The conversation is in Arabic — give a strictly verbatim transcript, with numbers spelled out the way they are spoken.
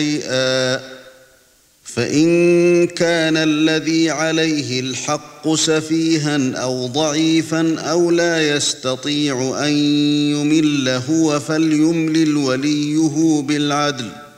فإن كان الذي عليه الحق سفيها أو ضعيفا أو لا يستطيع أن يمل هو فليملل وليه بالعدل